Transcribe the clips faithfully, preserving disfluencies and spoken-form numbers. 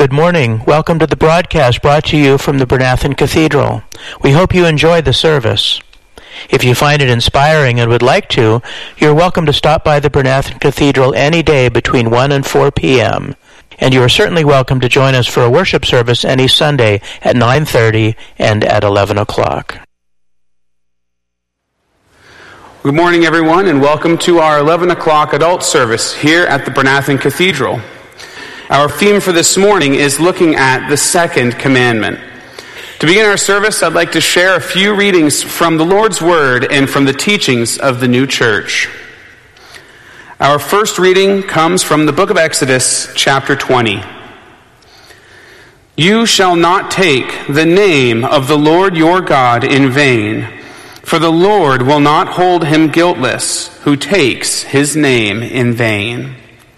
Good morning. Welcome to the broadcast brought to you from the Bernathen Cathedral. We hope you enjoy the service. If you find it inspiring and would like to, you're welcome to stop by the Bernathen Cathedral any day between one and four p.m. And you are certainly welcome to join us for a worship service any Sunday at nine thirty and at eleven o'clock. Good morning, everyone, and welcome to our eleven o'clock adult service here at the Bernathen Cathedral. Our theme for this morning is looking at the second commandment. To begin our service, I'd like to share a few readings from the Lord's Word and from the teachings of the new church. Our first reading comes from the book of Exodus, chapter twenty. You shall not take the name of the Lord your God in vain, for the Lord will not hold him guiltless who takes his name in vain.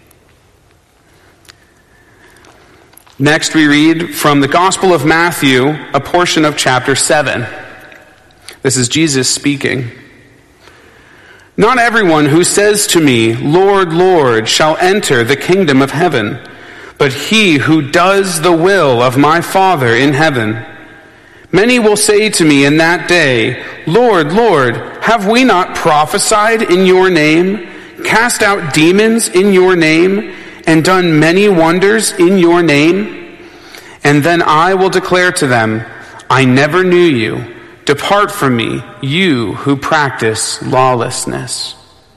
Next, we read from the Gospel of Matthew, a portion of chapter seven. This is Jesus speaking. Not everyone who says to me, Lord, Lord, shall enter the kingdom of heaven, but he who does the will of my Father in heaven. Many will say to me in that day, Lord, Lord, have we not prophesied in your name, cast out demons in your name, and done many wonders in your name? And then I will declare to them, I never knew you. Depart from me, you who practice lawlessness.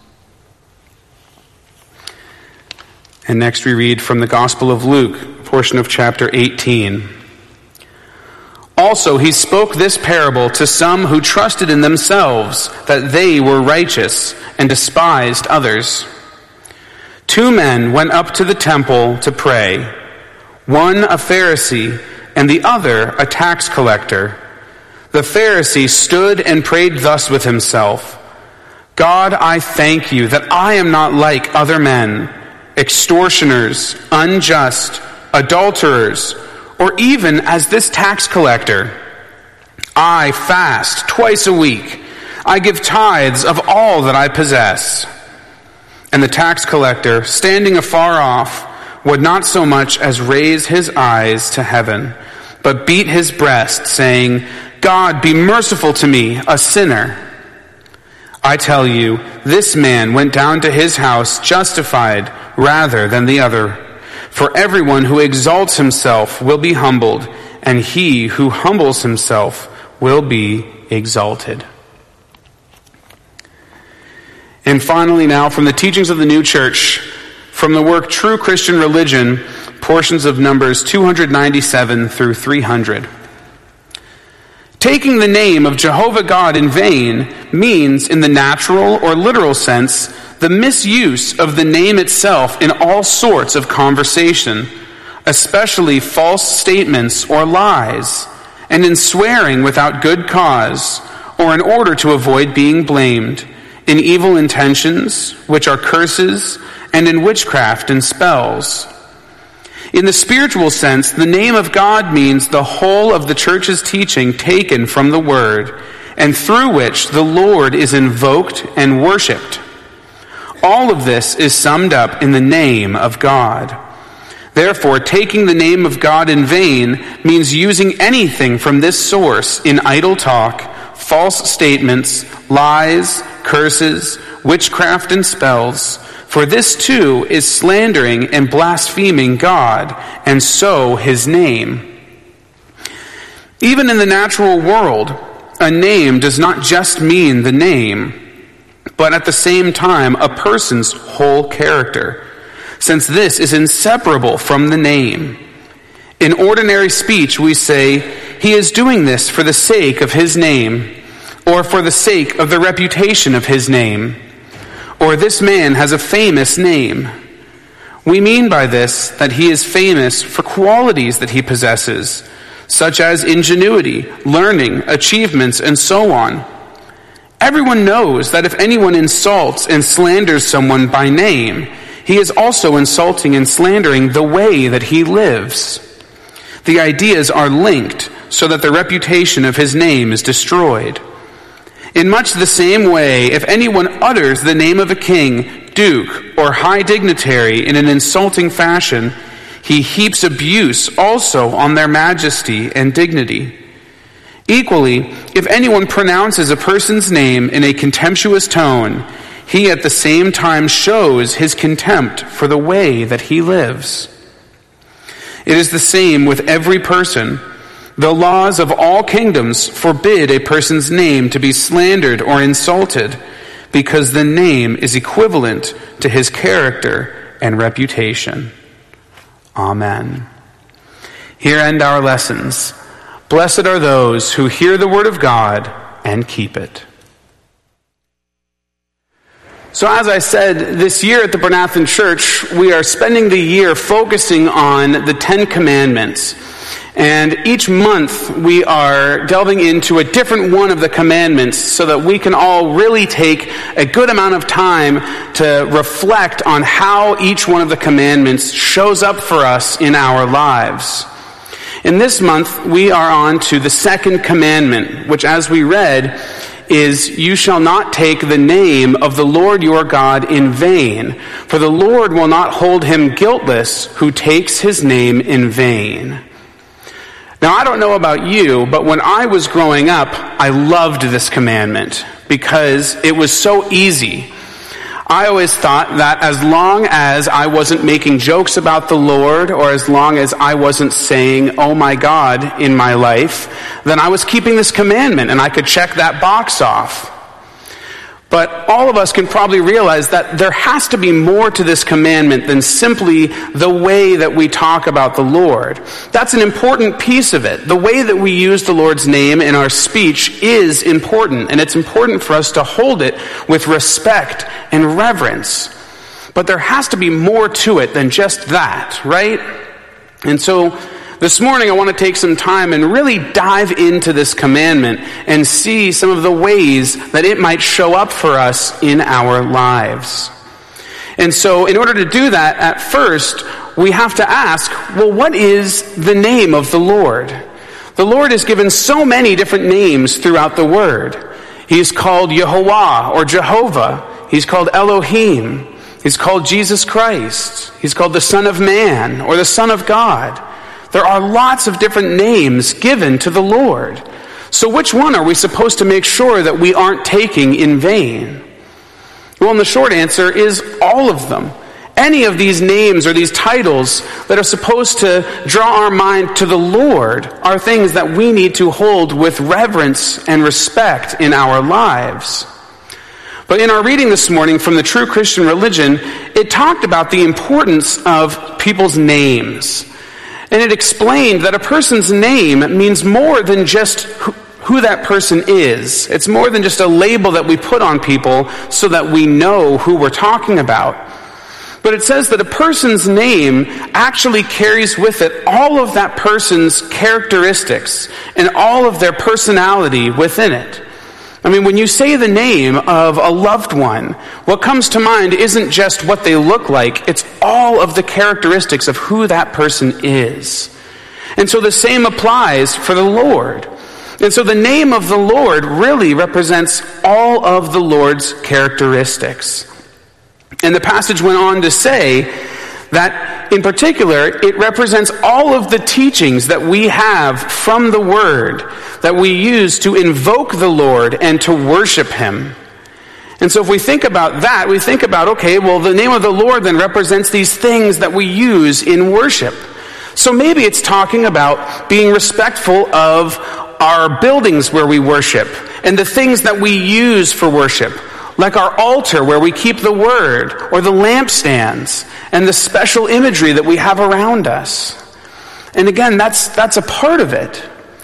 And next we read from the Gospel of Luke, a portion of chapter eighteen. Also he spoke this parable to some who trusted in themselves that they were righteous and despised others. Two men went up to the temple to pray, one a Pharisee and the other a tax collector. The Pharisee stood and prayed thus with himself, God, I thank you that I am not like other men, extortioners, unjust, adulterers, or even as this tax collector. I fast twice a week. I give tithes of all that I possess. And the tax collector, standing afar off, would not so much as raise his eyes to heaven, but beat his breast, saying, God, be merciful to me, a sinner. I tell you, this man went down to his house justified rather than the other. For everyone who exalts himself will be humbled, and he who humbles himself will be exalted. And finally now, from the teachings of the new church, from the work True Christian Religion, portions of Numbers two ninety-seven through three hundred. Taking the name of Jehovah God in vain means, in the natural or literal sense, the misuse of the name itself in all sorts of conversation, especially false statements or lies, and in swearing without good cause, or in order to avoid being blamed, in evil intentions, which are curses, and in witchcraft and spells. In the spiritual sense, the name of God means the whole of the church's teaching taken from the Word, and through which the Lord is invoked and worshipped. All of this is summed up in the name of God. Therefore, taking the name of God in vain means using anything from this source in idle talk, false statements, lies, curses, witchcraft, and spells, for this too is slandering and blaspheming God, and so his name. Even in the natural world, a name does not just mean the name, but at the same time a person's whole character, since this is inseparable from the name. In ordinary speech we say, he is doing this for the sake of his name, or for the sake of the reputation of his name, or this man has a famous name. We mean by this that he is famous for qualities that he possesses, such as ingenuity, learning, achievements, and so on. Everyone knows that if anyone insults and slanders someone by name, he is also insulting and slandering the way that he lives. The ideas are linked so that the reputation of his name is destroyed. In much the same way, if anyone utters the name of a king, duke, or high dignitary in an insulting fashion, he heaps abuse also on their majesty and dignity. Equally, if anyone pronounces a person's name in a contemptuous tone, he at the same time shows his contempt for the way that he lives. It is the same with every person. The laws of all kingdoms forbid a person's name to be slandered or insulted, because the name is equivalent to his character and reputation. Amen. Here end our lessons. Blessed are those who hear the word of God and keep it. So as I said, this year at the Bernathen Church, we are spending the year focusing on the Ten Commandments. And each month we are delving into a different one of the commandments so that we can all really take a good amount of time to reflect on how each one of the commandments shows up for us in our lives. In this month, we are on to the second commandment, which, as we read, is, "You shall not take the name of the Lord your God in vain, for the Lord will not hold him guiltless who takes his name in vain." Now, I don't know about you, but when I was growing up, I loved this commandment because it was so easy. I always thought that as long as I wasn't making jokes about the Lord, or as long as I wasn't saying, "Oh my God," in my life, then I was keeping this commandment and I could check that box off. But all of us can probably realize that there has to be more to this commandment than simply the way that we talk about the Lord. That's an important piece of it. The way that we use the Lord's name in our speech is important, and it's important for us to hold it with respect and reverence. But there has to be more to it than just that, right? And so this morning I want to take some time and really dive into this commandment and see some of the ways that it might show up for us in our lives. And so in order to do that, at first, we have to ask, well, what is the name of the Lord? The Lord is given so many different names throughout the Word. He's called Yehovah or Jehovah. He's called Elohim. He's called Jesus Christ. He's called the Son of Man or the Son of God. There are lots of different names given to the Lord. So which one are we supposed to make sure that we aren't taking in vain? Well, and the short answer is all of them. Any of these names or these titles that are supposed to draw our mind to the Lord are things that we need to hold with reverence and respect in our lives. But in our reading this morning from the True Christian Religion, it talked about the importance of people's names. And it explained that a person's name means more than just who, who that person is. It's more than just a label that we put on people so that we know who we're talking about. But it says that a person's name actually carries with it all of that person's characteristics and all of their personality within it. I mean, when you say the name of a loved one, what comes to mind isn't just what they look like, it's all of the characteristics of who that person is. And so the same applies for the Lord. And so the name of the Lord really represents all of the Lord's characteristics. And the passage went on to say that, in particular, it represents all of the teachings that we have from the Word that we use to invoke the Lord and to worship Him. And so if we think about that, we think about, okay, well, the name of the Lord then represents these things that we use in worship. So maybe it's talking about being respectful of our buildings where we worship and the things that we use for worship, like our altar where we keep the Word, or the lampstands, and the special imagery that we have around us. And again, that's that's a part of it.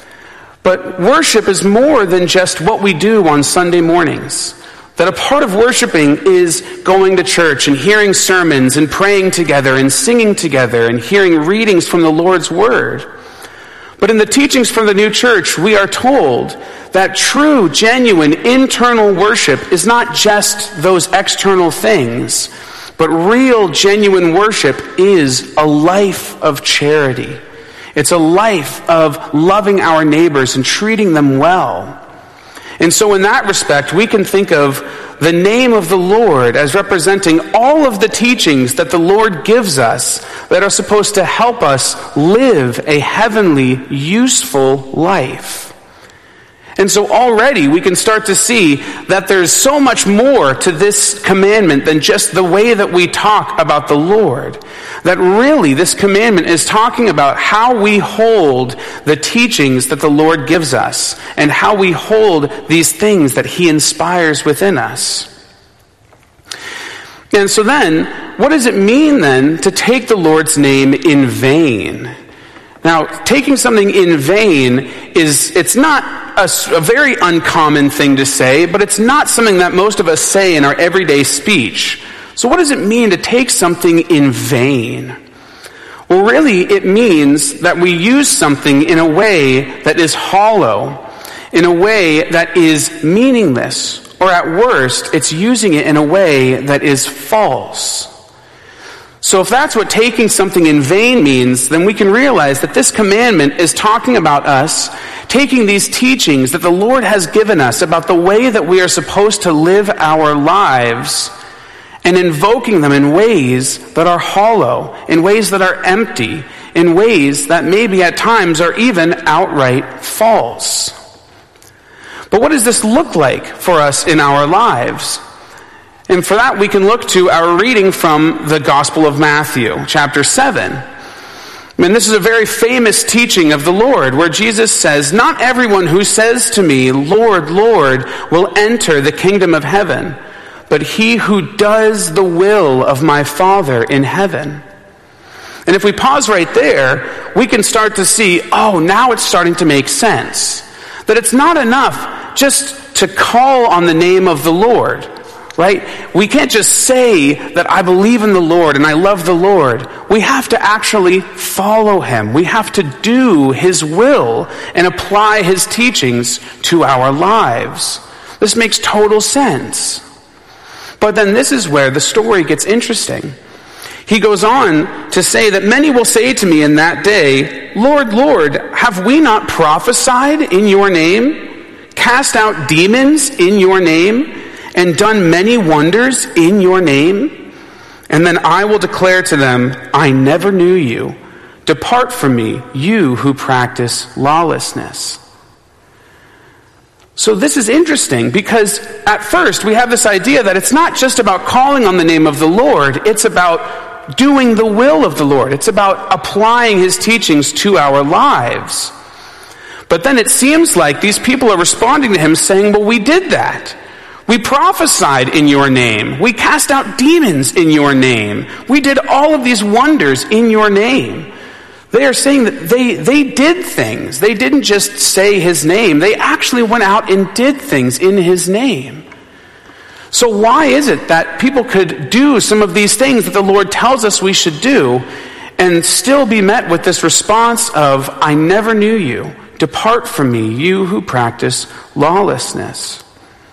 But worship is more than just what we do on Sunday mornings. That a part of worshiping is going to church and hearing sermons and praying together and singing together and hearing readings from the Lord's Word. But in the teachings from the new church, we are told that true, genuine, internal worship is not just those external things, but real, genuine worship is a life of charity. It's a life of loving our neighbors and treating them well. And so in that respect, we can think of the name of the Lord as representing all of the teachings that the Lord gives us that are supposed to help us live a heavenly, useful life. And so already we can start to see that there's so much more to this commandment than just the way that we talk about the Lord. That really this commandment is talking about how we hold the teachings that the Lord gives us and how we hold these things that he inspires within us. And so then, what does it mean then to take the Lord's name in vain? Now, taking something in vain is, it's not a, a very uncommon thing to say, but it's not something that most of us say in our everyday speech. So what does it mean to take something in vain? Well, really, it means that we use something in a way that is hollow, in a way that is meaningless, or at worst, it's using it in a way that is false. So if that's what taking something in vain means, then we can realize that this commandment is talking about us taking these teachings that the Lord has given us about the way that we are supposed to live our lives and invoking them in ways that are hollow, in ways that are empty, in ways that maybe at times are even outright false. But what does this look like for us in our lives? And for that, we can look to our reading from the Gospel of Matthew, chapter seven. And this is a very famous teaching of the Lord, where Jesus says, "Not everyone who says to me, 'Lord, Lord,' will enter the kingdom of heaven, but he who does the will of my Father in heaven." And if we pause right there, we can start to see, oh, now it's starting to make sense. That it's not enough just to call on the name of the Lord. Right? We can't just say that I believe in the Lord and I love the Lord. We have to actually follow him. We have to do his will and apply his teachings to our lives. This makes total sense. But then this is where the story gets interesting. He goes on to say that many will say to me in that day, "Lord, Lord, have we not prophesied in your name, cast out demons in your name, and done many wonders in your name?" And then I will declare to them, "I never knew you. Depart from me, you who practice lawlessness." So this is interesting because at first we have this idea that it's not just about calling on the name of the Lord, it's about doing the will of the Lord. It's about applying his teachings to our lives. But then it seems like these people are responding to him saying, well, we did that. We prophesied in your name. We cast out demons in your name. We did all of these wonders in your name. They are saying that they, they did things. They didn't just say his name. They actually went out and did things in his name. So why is it that people could do some of these things that the Lord tells us we should do and still be met with this response of, "I never knew you. Depart from me, you who practice lawlessness"?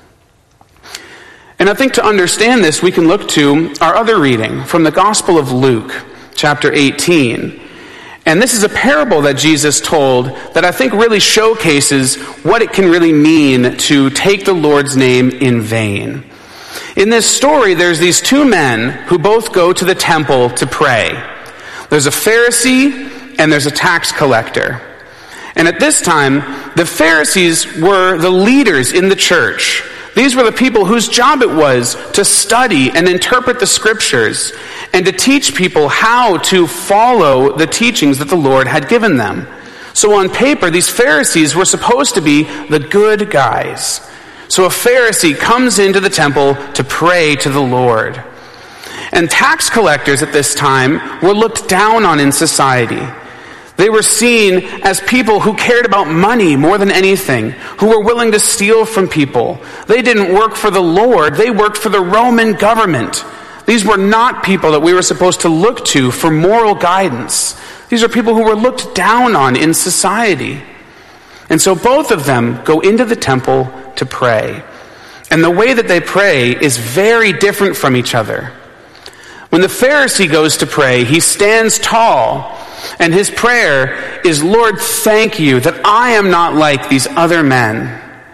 And I think to understand this, we can look to our other reading from the Gospel of Luke, chapter eighteen. And this is a parable that Jesus told that I think really showcases what it can really mean to take the Lord's name in vain. In this story, there's these two men who both go to the temple to pray. There's a Pharisee and there's a tax collector. And at this time, the Pharisees were the leaders in the church. These were the people whose job it was to study and interpret the scriptures and to teach people how to follow the teachings that the Lord had given them. So on paper, these Pharisees were supposed to be the good guys. So a Pharisee comes into the temple to pray to the Lord. And tax collectors at this time were looked down on in society. They were seen as people who cared about money more than anything, who were willing to steal from people. They didn't work for the Lord, they worked for the Roman government. These were not people that we were supposed to look to for moral guidance. These are people who were looked down on in society. And so both of them go into the temple to pray. And the way that they pray is very different from each other. When the Pharisee goes to pray, he stands tall, and his prayer is, "Lord, thank you that I am not like these other men.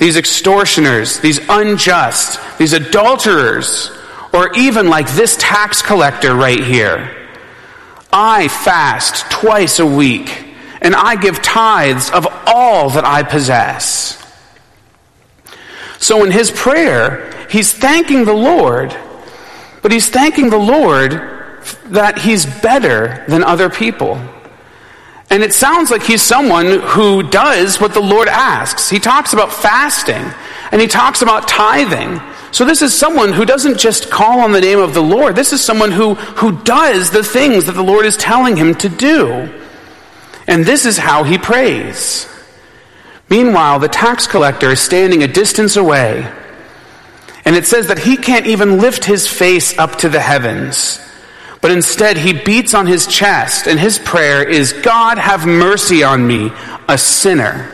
these extortioners, these unjust, these adulterers, or even like this tax collector right here. I fast twice a week, and I give tithes of all that I possess. So in his prayer, he's thanking the Lord, but he's thanking the Lord that he's better than other people. And it sounds like he's someone who does what the Lord asks. He talks about fasting, and he talks about tithing. So this is someone who doesn't just call on the name of the Lord. This is someone who, who does the things that the Lord is telling him to do. And this is how he prays. Meanwhile, the tax collector is standing a distance away, and it says that he can't even lift his face up to the heavens, but instead he beats on his chest, and his prayer is, God, have mercy on me, a sinner.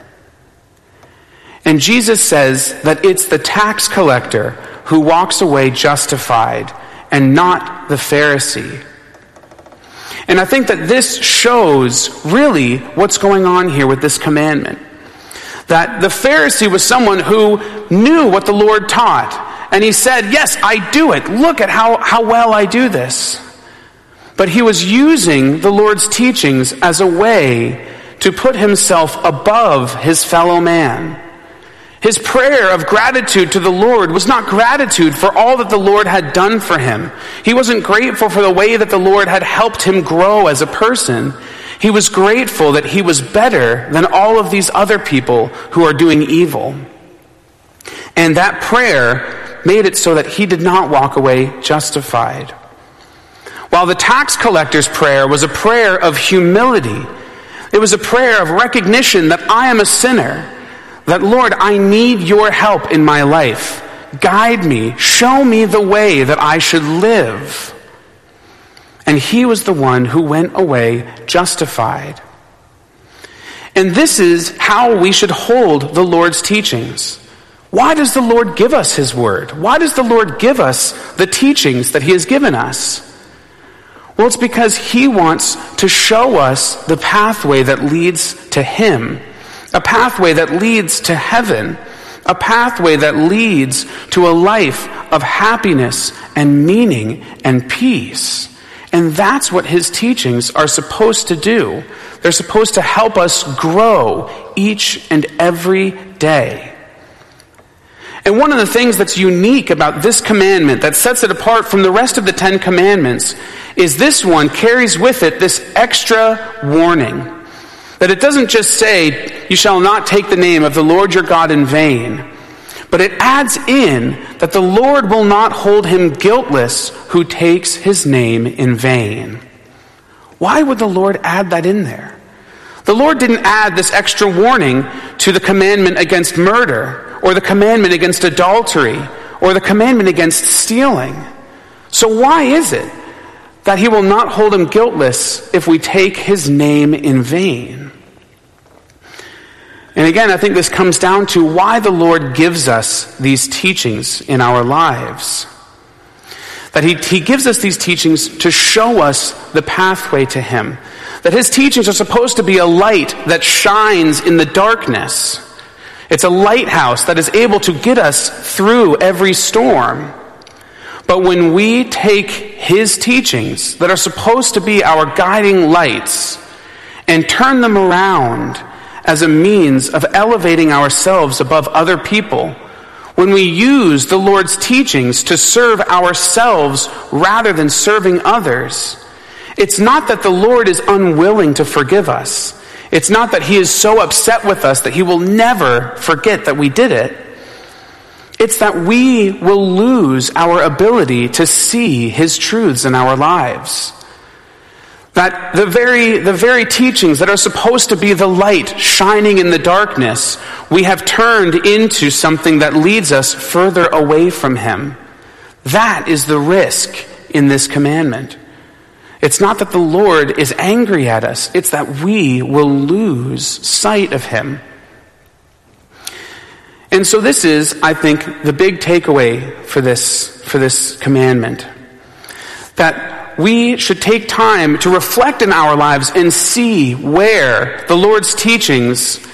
And Jesus says that it's the tax collector who walks away justified, and not the Pharisee. And I think that this shows really what's going on here with this commandment. That the Pharisee was someone who knew what the Lord taught. And he said, yes, I do it. Look at how, how well I do this. But he was using the Lord's teachings as a way to put himself above his fellow man. His prayer of gratitude to the Lord was not gratitude for all that the Lord had done for him. He wasn't grateful for the way that the Lord had helped him grow as a person. He was grateful that he was better than all of these other people who are doing evil. And that prayer made it so that he did not walk away justified. While the tax collector's prayer was a prayer of humility, it was a prayer of recognition that I am a sinner, that, Lord, I need your help in my life. Guide me, show me the way that I should live. And he was the one who went away justified. And this is how we should hold the Lord's teachings. Why does the Lord give us his word? Why does the Lord give us the teachings that he has given us? Well, it's because he wants to show us the pathway that leads to him, a pathway that leads to heaven, a pathway that leads to a life of happiness and meaning and peace. And that's what his teachings are supposed to do. They're supposed to help us grow each and every day. And one of the things that's unique about this commandment, that sets it apart from the rest of the Ten Commandments, is this one carries with it this extra warning. That it doesn't just say, you shall not take the name of the Lord your God in vain. But it adds in that the Lord will not hold him guiltless who takes his name in vain. Why would the Lord add that in there? The Lord didn't add this extra warning to the commandment against murder, or the commandment against adultery, or the commandment against stealing. So why is it that he will not hold him guiltless if we take his name in vain? And again, I think this comes down to why the Lord gives us these teachings in our lives. That he, he gives us these teachings to show us the pathway to him. That his teachings are supposed to be a light that shines in the darkness. It's a lighthouse that is able to get us through every storm. But when we take his teachings that are supposed to be our guiding lights and turn them around as a means of elevating ourselves above other people, when we use the Lord's teachings to serve ourselves rather than serving others, it's not that the Lord is unwilling to forgive us. It's not that he is so upset with us that he will never forget that we did it. It's that we will lose our ability to see his truths in our lives. That the very, the very teachings that are supposed to be the light shining in the darkness, we have turned into something that leads us further away from him. That is the risk in this commandment. It's not that the Lord is angry at us. It's that we will lose sight of him. And so this is, I think, the big takeaway for this, for this commandment. That we should take time to reflect in our lives and see where the Lord's teachings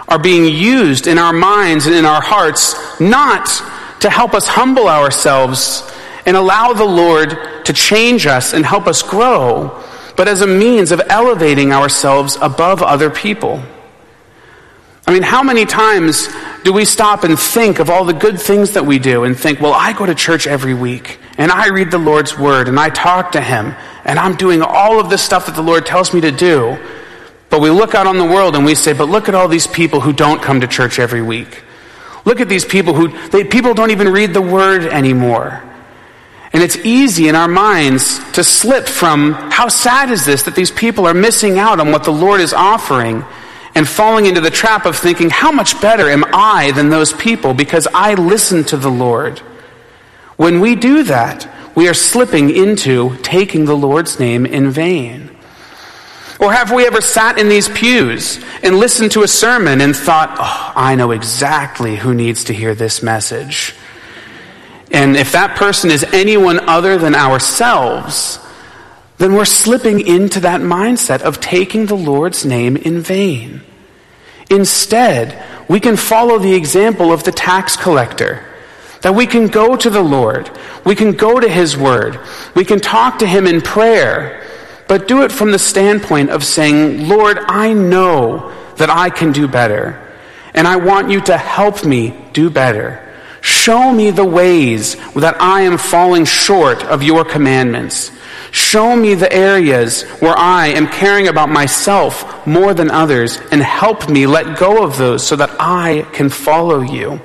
are being used in our minds and in our hearts, not to help us humble ourselves and allow the Lord to change us and help us grow, but as a means of elevating ourselves above other people. I mean, how many times do we stop and think of all the good things that we do and think, well, I go to church every week, and I read the Lord's Word, and I talk to Him, and I'm doing all of this stuff that the Lord tells me to do. But we look out on the world and we say, but look at all these people who don't come to church every week. Look at these people who, they, people don't even read the Word anymore. And it's easy in our minds to slip from, how sad is this that these people are missing out on what the Lord is offering, and falling into the trap of thinking, how much better am I than those people because I listen to the Lord. When we do that, we are slipping into taking the Lord's name in vain. Or have we ever sat in these pews and listened to a sermon and thought, oh, I know exactly who needs to hear this message. And if that person is anyone other than ourselves, then we're slipping into that mindset of taking the Lord's name in vain. Instead, we can follow the example of the tax collector, that we can go to the Lord, we can go to His Word, we can talk to Him in prayer, but do it from the standpoint of saying, Lord, I know that I can do better, and I want you to help me do better. Show me the ways that I am falling short of your commandments. Show me the areas where I am caring about myself more than others, and help me let go of those so that I can follow you.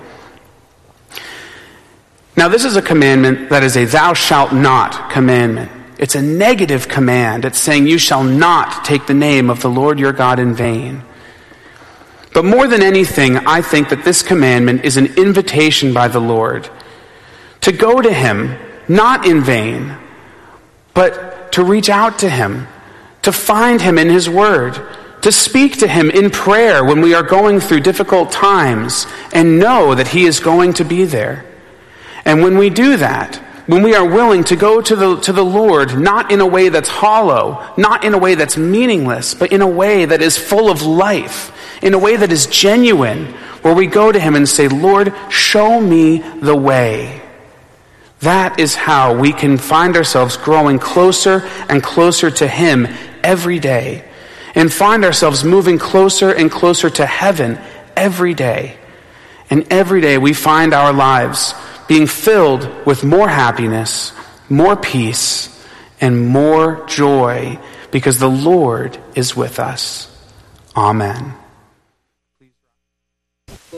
Now, this is a commandment that is a thou shalt not commandment. It's a negative command. It's saying you shall not take the name of the Lord your God in vain. But more than anything, I think that this commandment is an invitation by the Lord to go to Him, not in vain, but to reach out to Him, to find Him in His Word, to speak to Him in prayer when we are going through difficult times, and know that He is going to be there. And when we do that, when we are willing to go to the, to the Lord, not in a way that's hollow, not in a way that's meaningless, but in a way that is full of life, in a way that is genuine, where we go to Him and say, Lord, show me the way. That is how we can find ourselves growing closer and closer to Him every day, and find ourselves moving closer and closer to heaven every day. And every day we find our lives being filled with more happiness, more peace, and more joy, because the Lord is with us. Amen.